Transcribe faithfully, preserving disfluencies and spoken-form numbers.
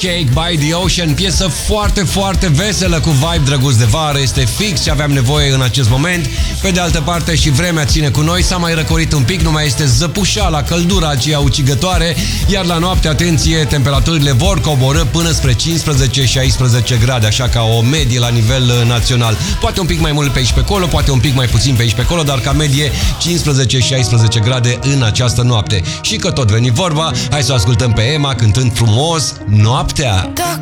Cake by the Ocean, piesă foarte, foarte veselă cu vibe drăguț de vară, este fix ce aveam nevoie în acest moment. Pe de altă parte și vremea ține cu noi, s-a mai răcorit un pic, nu mai este zăpușala, căldura aceea ucigătoare, iar la noapte, atenție, temperaturile vor coborî până spre cincisprezece șaisprezece grade, așa ca o medie la nivel național. Poate un pic mai mult pe aici pe acolo, poate un pic mai puțin pe aici pe acolo, dar ca medie cincisprezece șaisprezece grade în această noapte. Și că tot veni vorba, hai să o ascultăm pe Emma cântând frumos Noaptea.